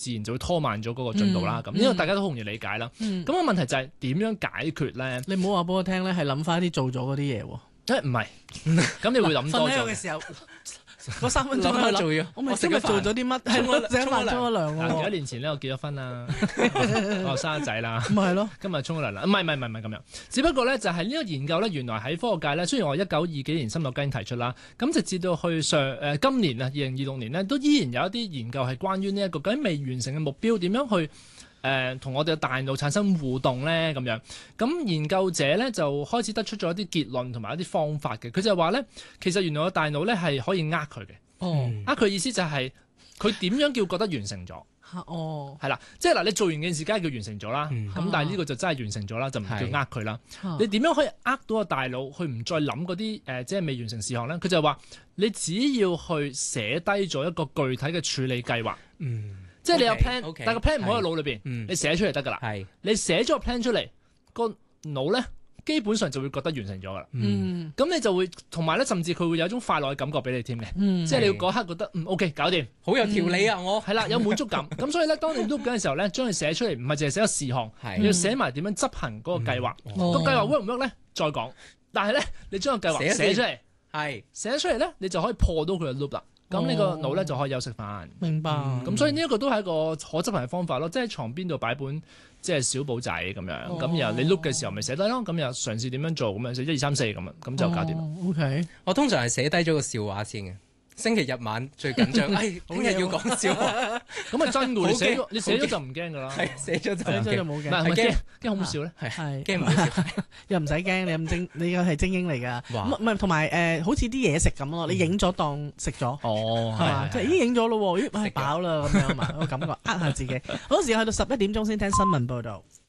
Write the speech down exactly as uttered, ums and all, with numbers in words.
自然就會拖慢咗嗰個進度啦。咁呢個大家都好容易理解啦。咁個問題就係點樣解決咧？ 你唔好話俾我聽咧，係諗翻啲做咗嗰啲嘢喎。 誒唔係，咁你會諗多咗嘅時候。嗰三分鐘諗下做咗， 我咪今日做咗啲乜？係我食飯沖咗涼喎。 幾年前咧，我結咗婚啦，我生咗仔啦， 咁咪係咯。 今日沖咗涼啦，唔係唔係唔係唔係咁樣。只不過咧，就係呢個研究咧，原來喺科學界咧，雖然我一九二幾年深入根提出啦，咁直至到去上誒、呃、今年啊，二零二六年咧，都依然有一啲研究係關於呢一個究竟未完成嘅目標點樣去誒同、呃、我哋嘅大腦產生互動咧咁樣。咁研究者咧就開始得出咗一啲結論同埋一啲方法嘅。佢就話咧，其實原來個大腦咧係可以呃佢嘅。 哦， 呃佢意思就係佢點樣叫覺得完成咗。 哦， 係啦，即係嗱，你做完件事梗係叫完成咗啦。咁、 嗯、 但係呢個就真係完成咗啦，就唔叫呃佢啦。 啊、 你點樣可以呃到個大腦，去唔再諗嗰啲誒，即係未完成事項咧？佢就係話你只要去寫低咗一個具體嘅處理計劃。嗯，即係你有 plan，、okay, okay, 但係個 plan 唔好喺腦裏邊，嗯、你寫出嚟得㗎啦。係，你寫咗個 plan 出嚟，個腦咧基本上就會覺得完成咗㗎啦。嗯，咁你就會同埋咧，甚至佢會有一種快樂嘅感覺俾你添嘅。嗯、即係你要嗰刻覺得嗯 OK 搞掂， 好有條理啊！我係啦，有滿足感。咁所以咧，當你碌緊嘅時候咧，將佢寫出嚟，唔係淨係寫個事項，你要寫埋點樣執行嗰個計劃。 嗯個計劃 work 唔 work 咧，再講。但係咧，你將個計劃寫出嚟，係寫出嚟咧，你就可以破到佢嘅 loop 啦。咁呢個腦咧就可以休息翻。 明白。 咁、嗯、所以呢一個都係一個可執行嘅方法咯，即係喺床邊度擺本即係小簿仔咁樣，咁、哦、然後你碌嘅時候咪寫低咯，咁又嘗試點樣做，咁樣寫一二三四咁啊，咁就搞掂啦。 哦、o、okay. K， 我通常係寫低咗個笑話先嘅。星期日晚最緊張，哎，聽日要講笑話， 咁啊真㗎，你寫咗你寫咗就唔驚㗎啦， 係寫咗就寫咗就冇驚， 唔係驚驚好唔好笑咧？ 係驚唔好笑， 又唔使驚，你咁精，你個係精英嚟㗎，唔係同埋誒，好似啲嘢食咁咯，你影咗當食咗， 哦， 係嘛，即係已經影咗咯喎，咦，係飽啦咁樣嘛，個感覺呃下自己。好，時間去到十一點鐘先聽新聞報導。